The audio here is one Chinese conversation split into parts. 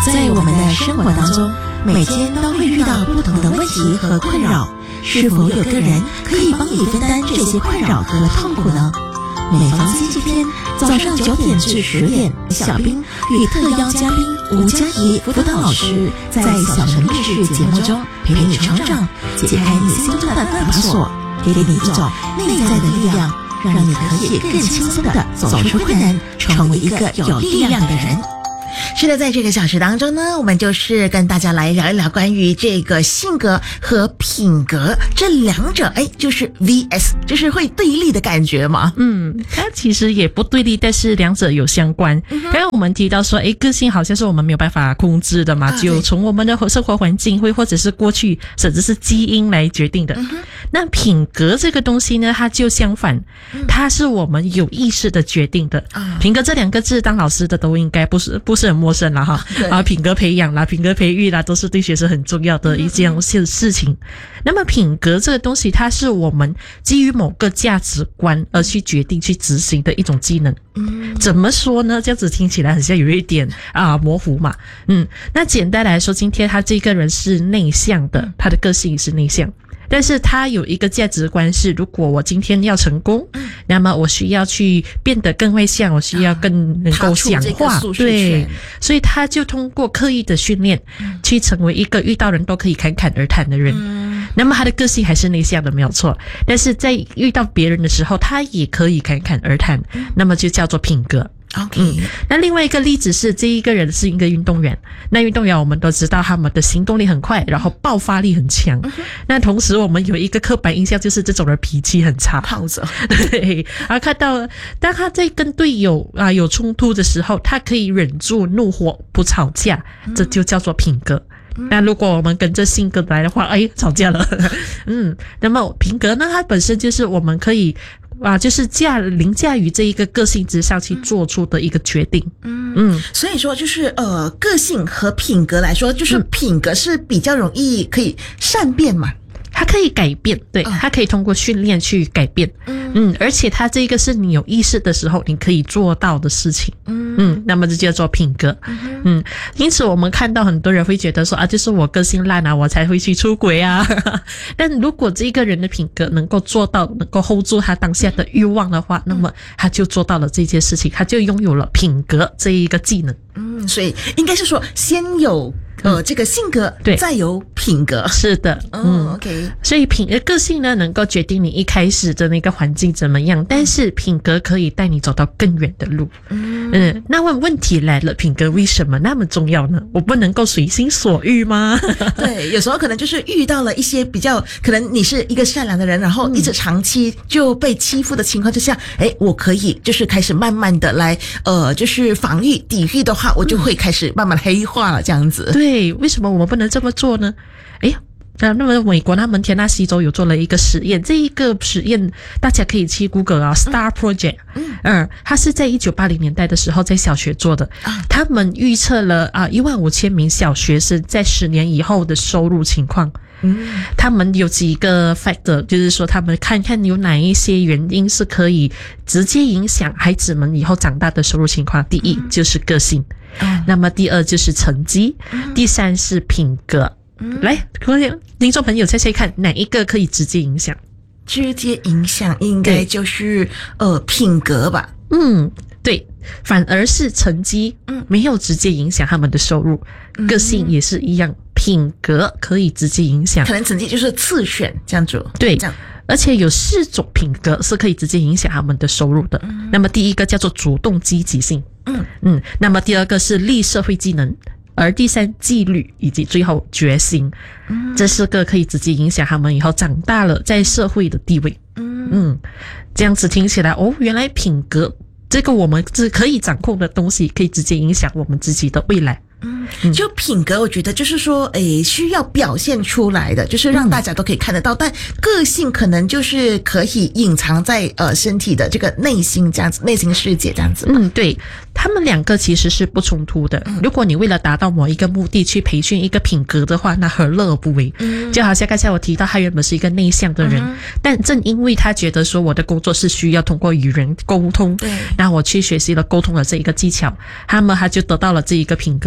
在我们的生活当中，每天都会遇到不同的问题和困扰，是否有个人可以帮你分担这些困扰和痛苦呢？每逢星期天早上9点至10点，小兵与特邀嘉宾吴佳怡辅导老师在小城故事节目中陪你成长，解开你心中的那把锁，给你一种内在的力量，让你可以更轻松地走出困难，成为一个有力量的人。 是的，在这个小时当中呢，我们就是跟大家来聊一聊关于这个性格和品格这两者，就是 VS， 就是会对立的感觉嘛。 它其实也不对立，但是两者有相关。刚刚我们提到说，个性好像是我们没有办法控制的嘛，就从我们的生活环境或者是过去，甚至是基因来决定的。那品格这个东西呢，它就相反，它是我们有意识的决定的。品格这两个字，当老师的都应该不是很陌生了哈。品格培养啦，品格培育啦，都是对学生很重要的一件事情。那么品格这个东西，它是我们基于某个价值观而去决定去执行的一种技能。怎么说呢？这样子听起来很像有一点模糊嘛。那简单来说，今天他这个人是内向的，他的个性是内向。但是他有一个价值观是，如果我今天要成功，那么我需要去变得更外向，我需要更能够讲话，对，所以他就通过刻意的训练，去成为一个遇到人都可以侃侃而谈的人。那么他的个性还是内向的，没有错，但是在遇到别人的时候，他也可以侃侃而谈，那么就叫做品格。那另外一个例子是，这一个人是一个运动员，那运动员我们都知道他们的行动力很快，然后爆发力很强。那同时我们有一个刻板印象，就是这种人脾气很差， 耗子。 对，看到当他在跟队友有冲突的时候，他可以忍住怒火不吵架，这就叫做品格。那如果我们跟着性格来的话，吵架了。那么品格呢，它本身就是我们可以就是凌驾于这一个个性之上去做出的一个决定。 所以说就是个性和品格来说，就是品格是比较容易可以善变嘛。 它可以改变，对，它可以通过训练去改变。而且它这个是你有意识的时候你可以做到的事情。那么这叫做品格。因此我们看到很多人会觉得说就是我个性烂我才会去出轨但如果这个人的品格能够做到，能够 hold 住他当下的欲望的话，那么他就做到了这件事情，他就拥有了品格这一个技能。 所以应该是说先有这个性格，对，再有品格。 是的。 OK。 所以个性呢，能够决定你一开始的那个环境怎么样，但是品格可以带你走到更远的路。那问题来了，品格为什么那么重要呢？我不能够随心所欲吗？ 对，有时候可能就是遇到了一些比较，可能你是一个善良的人，然后一直长期就被欺负的情况之下，我可以就是开始慢慢的来就是防御抵御的话，我就会开始慢慢黑化了，这样子。 对，为什么我们不能这么做呢？那么美国他们田纳西州有做了一个实验，这一个实验大家可以去 Google Star Project。它是在1980年代的时候在小学做的。他们预测了15000名小学生在10年以后的收入情况。他们有几个 factor， 就是说他们看看有哪一些原因是可以直接影响孩子们以后长大的收入情况。第一就是个性，那么第二就是成绩，第三是品格。来，听众朋友猜猜看，哪一个可以直接影响？ 直接影响应该就是品格吧。 对，反而是成绩没有直接影响他们的收入，个性也是一样，品格可以直接影响。 可能成绩就是次选这样子。 对， 这样。 而且有4种品格是可以直接影响他们的收入的。那么第一个叫做主动积极性。那么第二个是力社会技能。而第三，纪律，以及最后决心，这4个可以直接影响他们以后长大了在社会的地位。这样子听起来原来品格这个我们是可以掌控的东西，可以直接影响我们自己的未来。 就品格我觉得就是说需要表现出来的，就是让大家都可以看得到，但个性可能就是可以隐藏在身体的这个内心这样子，内心世界这样子。 对，他们两个其实是不冲突的。如果你为了达到某一个目的去培训一个品格的话，那何乐而不为？就好像刚才我提到他原本是一个内向的人，但正因为他觉得说我的工作是需要通过与人沟通，那我去学习了沟通的这一个技巧，他就得到了这一个品格。那这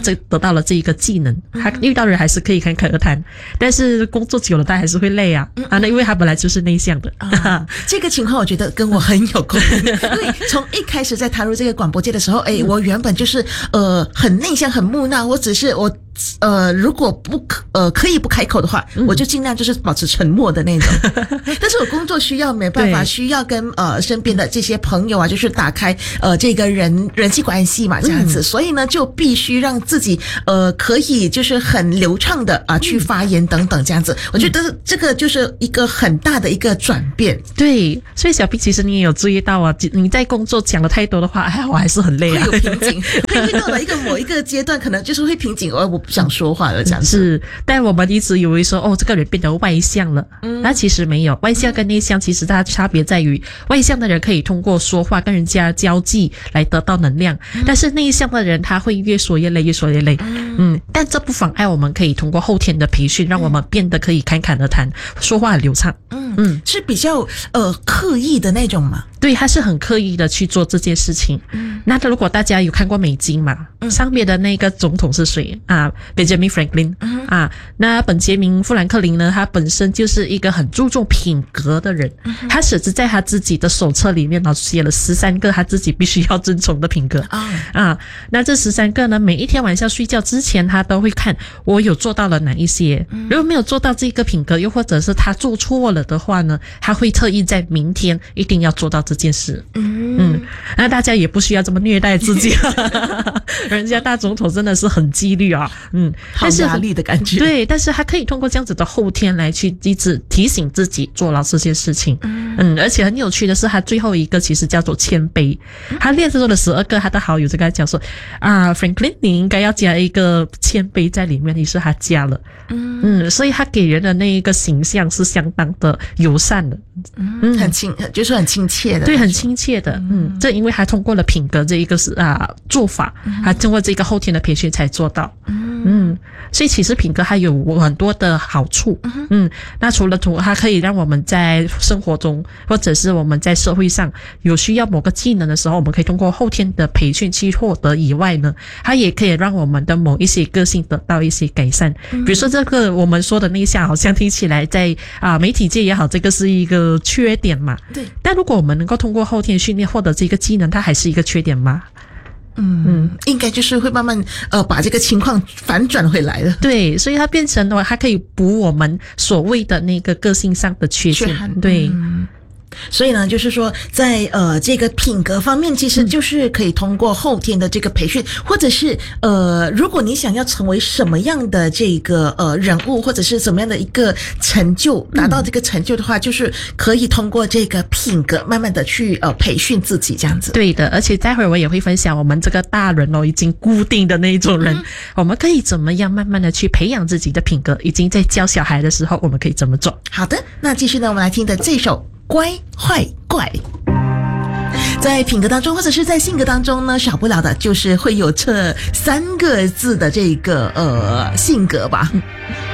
得到了这一个技能，他遇到人还是可以侃侃而谈，但是工作久了他还是会累啊，那因为他本来就是内向的。 这个情况我觉得跟我很有共鸣，因为从一开始在踏入这个广播界的时候，我原本就是很内向很木讷，如果可以不开口的话，我就尽量就是保持沉默的那种。但是我工作需要没办法，需要跟身边的这些朋友啊，就是打开这个人际关系嘛，这样子，所以呢就必须让自己可以就是很流畅的去发言等等这样子。我觉得这个就是一个很大的一个转变。 对，所以小 B 其实你也有注意到啊，你在工作讲了太多的话，我还是很累啊， 会有瓶颈，会遇到了某一个阶段，可能就是会瓶颈，我不想说话了这样子。 是，但我们一直以为说这个人变得外向了，那其实没有，外向跟内向其实它的差别在于，外向的人可以通过说话跟人家交际来得到能量，但是内向的人他会越说越累，越说越累。但这不妨碍我们可以通过后天的培训，让我们变得可以侃侃而谈，说话很流畅。 是比较刻意的那种吗？ 对，他是很刻意的去做这件事情。那如果大家有看过美金嘛，上面的那个总统是谁啊？Benjamin Franklin 那本杰明富兰克林呢，他本身就是一个很注重品格的人，他甚至在他自己的手册里面写了13个他自己必须要遵从的品格那这13个呢，每一天晚上睡觉之前，他都会看我有做到了哪一些，如果没有做到这个品格，又或者是他做错了的话呢，他会特意在明天一定要做到这件事。那大家也不需要这么虐待自己人家大总统真的是很纪律啊， 好压力的感觉。 对，但是他可以通过这样子的后天来去一直提醒自己做到这件事情。而且很有趣的是，他最后一个其实叫做谦卑。他列出了12个他的好友就跟他讲说Franklin 你应该要加一个谦卑在里面，于是他加了。所以他给人的那一个形象是相当的友善的， 就是很亲切的。 对，很亲切的。这因为他通过了品格这一个做法，他通过这个后天的培训才做到。所以其实品格还有很多的好处。那除了它可以让我们在生活中或者是我们在社会上有需要某个技能的时候，我们可以通过后天的培训去获得以外呢，它也可以让我们的某一些个性得到一些改善。比如说这个我们说的内向，好像听起来在媒体界也好，这个是一个缺点嘛。 对。 但如果我们能够通过后天训练获得这个技能，它还是一个缺点吗？ 应该就是会慢慢把这个情况反转回来的。 对，所以它变成了它可以补我们所谓的那个个性上的缺陷。对。 所以呢，就是说在这个品格方面，其实就是可以通过后天的这个培训，或者是如果你想要成为什么样的这个人物，或者是什么样的一个成就，达到这个成就的话，就是可以通过这个品格慢慢的去培训自己这样子。 对的，而且待会儿我也会分享我们这个大人已经固定的那一种人，我们可以怎么样慢慢的去培养自己的品格，已经在教小孩的时候我们可以怎么做。 好的，那继续呢，我们来听的这首乖坏怪。在品格当中或者是在性格当中呢，少不了的就是会有这3个字的这个性格吧。